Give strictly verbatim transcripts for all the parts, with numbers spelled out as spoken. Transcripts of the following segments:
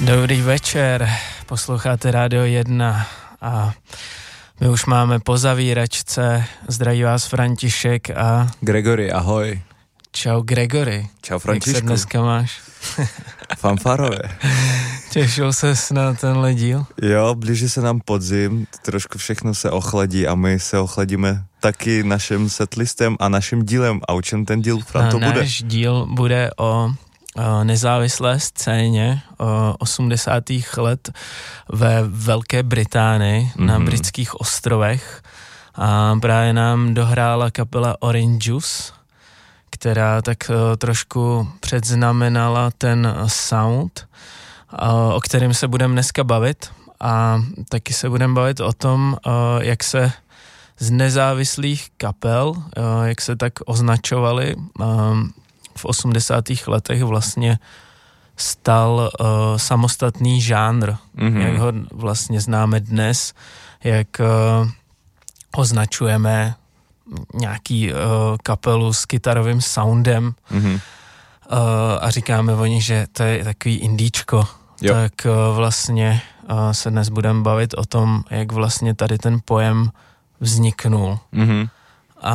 Dobrý večer, posloucháte Rádio jedna a my už máme po zavíračce. Zdraví vás František a... Gregory, ahoj. Čau Gregory. Čau Františku. Jak se dneska máš? Fanfarové. Těšil ses na tenhle díl? Jo, blíží se nám podzim, trošku všechno se ochladí a my se ochladíme taky naším setlistem a naším dílem. A o čem ten díl, Fran, to bude? Náš díl bude o, o nezávislé scéně o osmdesátých let ve Velké Británii, mm-hmm. na britských ostrovech. A právě nám dohrála kapela Orange Juice, která tak uh, trošku předznamenala ten sound, uh, o kterém se budeme dneska bavit, a taky se budeme bavit o tom, uh, jak se z nezávislých kapel, uh, jak se tak označovali, uh, v osmdesátých letech vlastně stal uh, samostatný žánr, mm-hmm. jak ho vlastně známe dnes, jak uh, označujeme nějaký uh, kapelu s kytarovým soundem, mm-hmm. uh, a říkáme o nich, že to je takový indíčko. Jo. Tak uh, vlastně uh, se dnes budeme bavit o tom, jak vlastně tady ten pojem vzniknul. Mm-hmm. A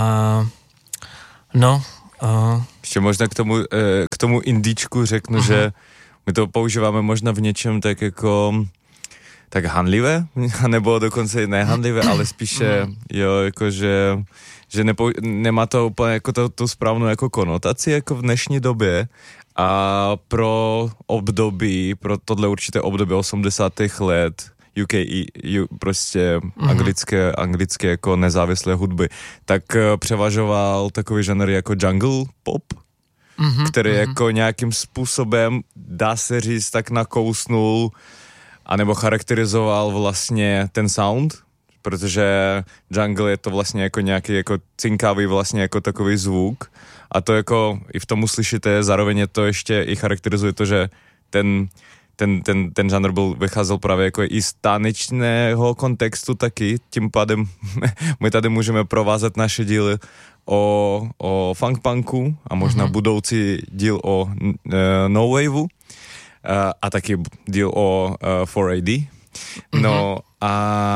no... Uh, Ještě možná k tomu, k tomu indíčku řeknu, uh-huh. že my to používáme možná v něčem tak jako tak hanlivé, nebo dokonce nehanlivé, ale spíše jo, jakože že nepo, nemá to úplně jako to, tu správnou jako konotaci jako v dnešní době, a pro období, pro tohle určité období osmdesátých let U K, U, prostě mm-hmm. anglické, anglické jako nezávislé hudby, tak uh, převažoval takový žánr jako jungle pop, mm-hmm. který mm-hmm. jako nějakým způsobem, dá se říct, tak nakousnul anebo charakterizoval vlastně ten sound, protože jungle je to vlastně jako nějaký jako cinkavý vlastně jako takový zvuk, a to jako i v tom uslyšíte, zároveň je to ještě i charakterizuje to, že ten Ten, ten, ten žánr byl, vycházel právě jako i z tanečného kontextu taky, tím pádem my tady můžeme provázet naše díly o, o funk-punku a možná mm-hmm. budoucí díl o uh, no waveu uh, a taky díl o uh, four A D. Mm-hmm. No a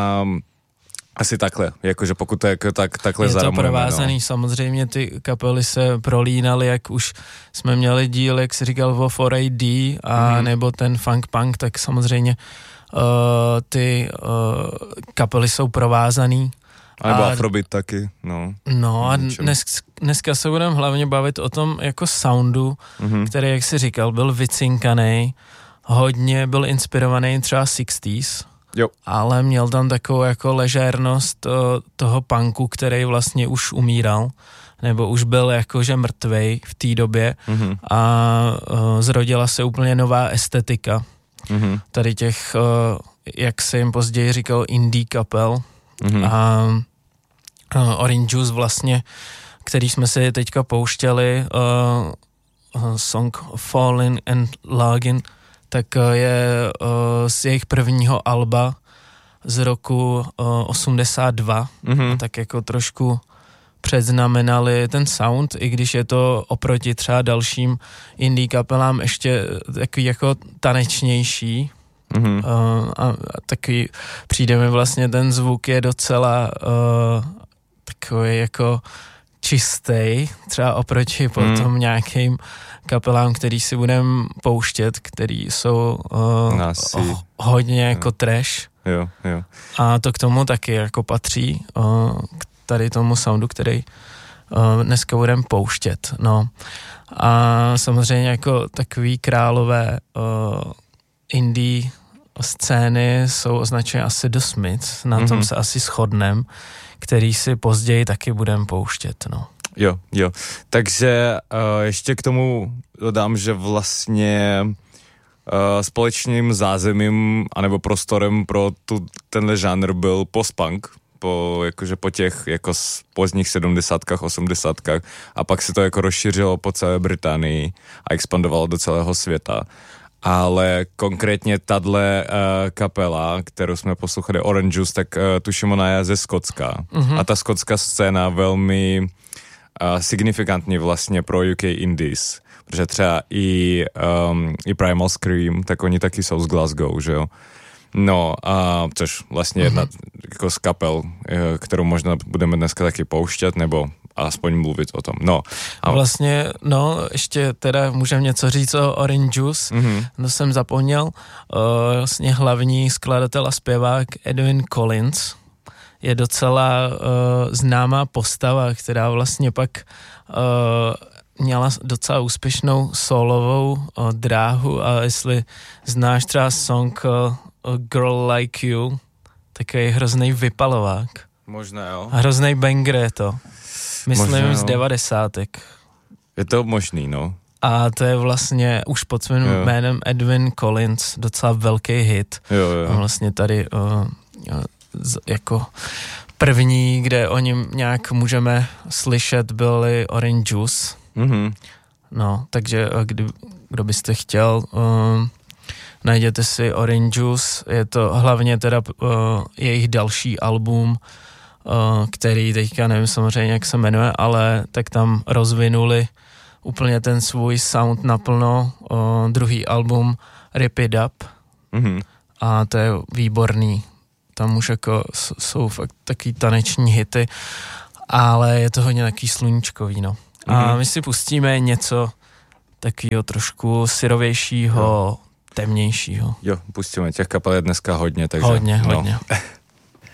asi takhle, jakože pokud to jako tak, takhle zaramujeme. Je to provázaný, no. Samozřejmě ty kapely se prolínaly, jak už jsme měli díl, jak jsi říkal, o four A D a mm. nebo ten funk punk, tak samozřejmě uh, ty uh, kapely jsou provázaný. A nebo afrobeat taky, no. No a dnes, dneska se budeme hlavně bavit o tom jako soundu, mm-hmm. který, jak jsi říkal, byl vycinkaný, hodně byl inspirovaný třeba sixties, jo. Ale měl tam takovou jako ležérnost toho punku, který vlastně už umíral, nebo už byl jakože mrtvej v té době, mm-hmm. a uh, zrodila se úplně nová estetika. Mm-hmm. Tady těch, uh, jak se jim později říkal, indie kapel, mm-hmm. a uh, Orange Juice vlastně, který jsme si teďka pouštěli, uh, uh, song Falling and Login, tak je uh, z jejich prvního alba z roku uh, osmdesát dva, mm-hmm. tak jako trošku předznamenali ten sound, i když je to oproti třeba dalším indie kapelám ještě takový jako tanečnější, mm-hmm. uh, a, a takový přijde mi vlastně ten zvuk je docela uh, takový jako čistý, třeba oproti mm. potom nějakým kapelám, který si budeme pouštět, který jsou uh, oh, hodně jako jo. trash. Jo, jo. A to k tomu taky jako patří, uh, k tady tomu soundu, který uh, dneska budeme pouštět. No. A samozřejmě jako takový králové uh, indie scény jsou označeny asi The Smiths, na mm-hmm. tom se asi shodneme, který si později taky budeme pouštět, no. Jo, jo. Takže uh, ještě k tomu dodám, že vlastně uh, společným zázemím anebo prostorem pro tu, tenhle žánr byl post-punk, po, jakože po těch jako pozdních sedmdesátkách, osmdesátkách, a pak se to jako rozšířilo po celé Británii a expandovalo do celého světa. Ale konkrétně tahle uh, kapela, kterou jsme poslouchali, Orange Juice, tak uh, tuším, ona je ze Skotska. Mm-hmm. A ta skotská scéna velmi uh, signifikantní vlastně pro U K Indies. že třeba i, um, i Primal Scream, tak oni taky jsou z Glasgow, že jo. No a což vlastně jedna mm-hmm. jako z kapel, kterou možná budeme dneska taky pouštět, nebo aspoň mluvit o tom. No. A vlastně, no, ještě teda můžeme něco říct o Orange Juice, mm-hmm. to jsem zapomněl. Uh, vlastně hlavní skladatel a zpěvák Edwin Collins je docela uh, známá postava, která vlastně pak uh, měla docela úspěšnou solovou uh, dráhu a jestli znáš třeba song uh, Girl Like You, takový hrozný vypalovák. Možná, jo. A hrozný banger je to. Myslím Možná, z devadesátek. Je to možný, no. A to je vlastně už pod svým jo. jménem Edwin Collins, docela velký hit. Jo, jo. A vlastně tady uh, z, jako první, kde o něm nějak můžeme slyšet, byly Orange Juice. Mhm. No, takže kdy, kdo byste chtěl, uh, najděte si Orange Juice, je to hlavně teda uh, jejich další album, uh, který teďka nevím samozřejmě, jak se jmenuje, ale tak tam rozvinuli úplně ten svůj sound naplno, uh, druhý album Rip It Up mm-hmm. a to je výborný, tam už jako jsou fakt taky taneční hity, ale je to hodně taký sluníčkový, no. Mm-hmm. A my si pustíme něco takového trošku syrovějšího, temnějšího. Jo, pustíme, těch kapel je dneska hodně, takže... Hodně, no. hodně.